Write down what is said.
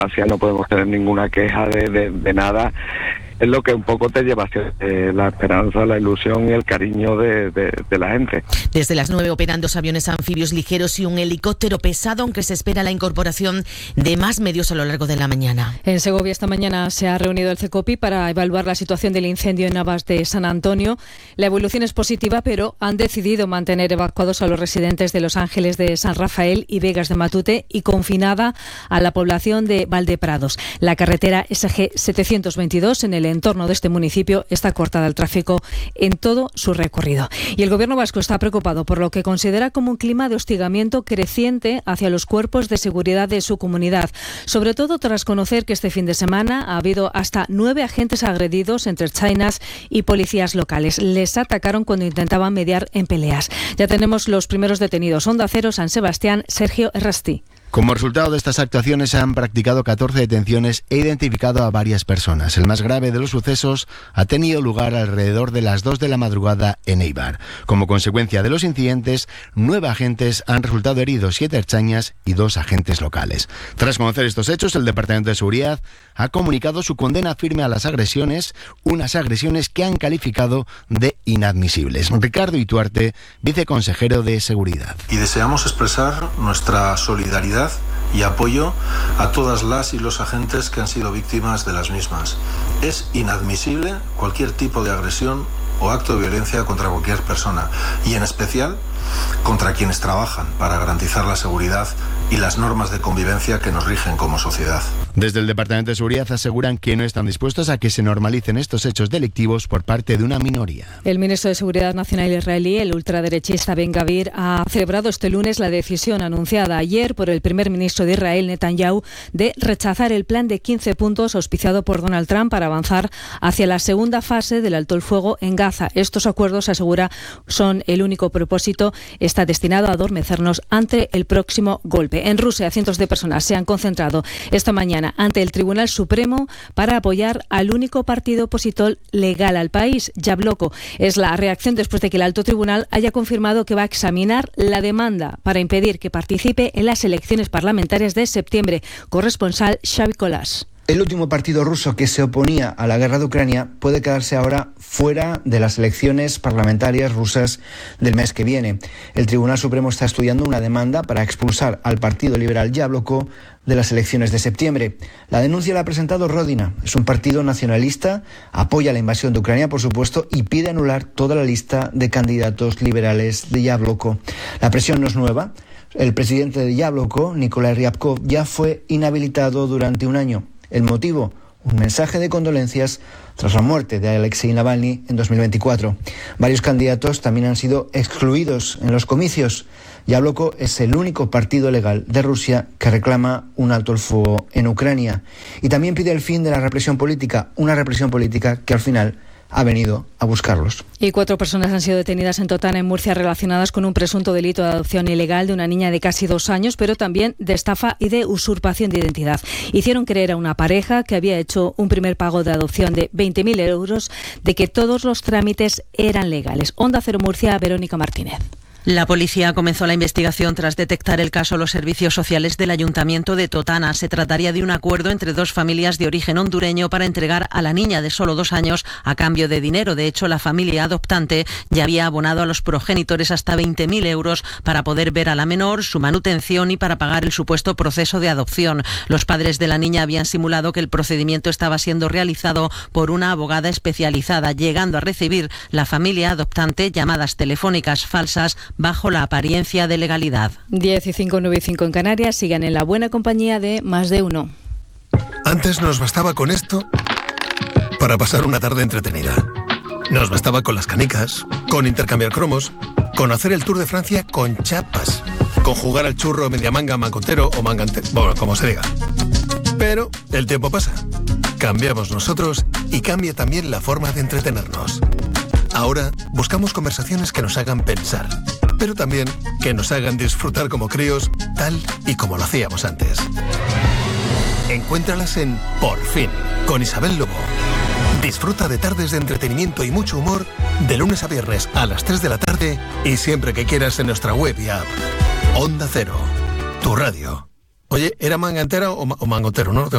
no podemos tener ninguna queja de nada. Es lo que un poco te lleva hacia la esperanza, la ilusión y el cariño de la gente. Desde las 9 operan 2 aviones anfibios ligeros y un helicóptero pesado, aunque se espera la incorporación de más medios a lo largo de la mañana. En Segovia esta mañana se ha reunido el CECOPI para evaluar la situación del incendio en Navas de San Antonio. La evolución es positiva, pero han decidido mantener evacuados a los residentes de Los Ángeles de San Rafael y Vegas de Matute y confinada a la población de Valdeprados. La carretera SG 722 en el entorno de este municipio está cortada al tráfico en todo su recorrido. Y el Gobierno vasco está preocupado por lo que considera como un clima de hostigamiento creciente hacia los cuerpos de seguridad de su comunidad, sobre todo tras conocer que este fin de semana ha habido hasta 9 agentes agredidos entre ertzainas y policías locales. Les atacaron cuando intentaban mediar en peleas. Ya tenemos los primeros detenidos. Onda Cero, San Sebastián, Sergio Errasti. Como resultado de estas actuaciones se han practicado 14 detenciones e identificado a varias personas. El más grave de los sucesos ha tenido lugar alrededor de las 2 de la madrugada en Eibar. Como consecuencia de los incidentes, 9 agentes han resultado heridos, 7 ertzainas y 2 agentes locales. Tras conocer estos hechos, el Departamento de Seguridad ha comunicado su condena firme a las agresiones, unas agresiones que han calificado de inadmisibles. Ricardo Ituarte, viceconsejero de Seguridad. Y deseamos expresar nuestra solidaridad y apoyo a todas las y los agentes que han sido víctimas de las mismas. Es inadmisible cualquier tipo de agresión o acto de violencia contra cualquier persona y en especial contra quienes trabajan para garantizar la seguridad y las normas de convivencia que nos rigen como sociedad. Desde el Departamento de Seguridad aseguran que no están dispuestos a que se normalicen estos hechos delictivos por parte de una minoría. El ministro de Seguridad Nacional israelí, el ultraderechista Ben Gvir, ha celebrado este lunes la decisión anunciada ayer por el primer ministro de Israel, Netanyahu, de rechazar el plan de 15 puntos auspiciado por Donald Trump para avanzar hacia la segunda fase del alto el fuego en Gaza. Estos acuerdos, asegura, son el único propósito, está destinado a adormecernos ante el próximo golpe. En Rusia, cientos de personas se han concentrado esta mañana ante el Tribunal Supremo para apoyar al único partido opositor legal al país, Yabloko. Es la reacción después de que el alto tribunal haya confirmado que va a examinar la demanda para impedir que participe en las elecciones parlamentarias de septiembre. Corresponsal Xavi Colás. El último partido ruso que se oponía a la guerra de Ucrania puede quedarse ahora fuera de las elecciones parlamentarias rusas del mes que viene. El Tribunal Supremo está estudiando una demanda para expulsar al Partido Liberal Yabloko de las elecciones de septiembre. La denuncia la ha presentado Rodina. Es un partido nacionalista, apoya la invasión de Ucrania, por supuesto, y pide anular toda la lista de candidatos liberales de Yabloko. La presión no es nueva. El presidente de Yabloko, Nikolai Ryabkov, ya fue inhabilitado durante un año. El motivo, un mensaje de condolencias tras la muerte de Alexei Navalny en 2024. Varios candidatos también han sido excluidos en los comicios. Yabloko es el único partido legal de Rusia que reclama un alto el fuego en Ucrania. Y también pide el fin de la represión política, una represión política que al final ha venido a buscarlos. Y 4 personas han sido detenidas en Totana, en Murcia, relacionadas con un presunto delito de adopción ilegal de una niña de casi 2 años, pero también de estafa y de usurpación de identidad. Hicieron creer a una pareja que había hecho un primer pago de adopción de 20.000 euros, de que todos los trámites eran legales. Onda Cero Murcia, Verónica Martínez. La policía comenzó la investigación tras detectar el caso a los servicios sociales del Ayuntamiento de Totana. Se trataría de un acuerdo entre 2 familias de origen hondureño para entregar a la niña de solo 2 años a cambio de dinero. De hecho, la familia adoptante ya había abonado a los progenitores hasta 20.000 euros para poder ver a la menor, su manutención y para pagar el supuesto proceso de adopción. Los padres de la niña habían simulado que el procedimiento estaba siendo realizado por una abogada especializada, llegando a recibir la familia adoptante llamadas telefónicas falsas bajo la apariencia de legalidad. 10:05, 9:05 en Canarias. Sigan en la buena compañía de Más de Uno. Antes nos bastaba con esto para pasar una tarde entretenida. Nos bastaba con las canicas, con intercambiar cromos, con hacer el Tour de Francia con chapas, con jugar al churro media manga, mangotero o mangantero, bueno, como se diga. Pero el tiempo pasa. Cambiamos nosotros y cambia también la forma de entretenernos. Ahora buscamos conversaciones que nos hagan pensar, pero también que nos hagan disfrutar como críos, tal y como lo hacíamos antes. Encuéntralas en Por Fin, con Isabel Lobo. Disfruta de tardes de entretenimiento y mucho humor de lunes a viernes a las 3 de la tarde y siempre que quieras en nuestra web y app. Onda Cero, tu radio. Oye, ¿era mangantera o mangotero? No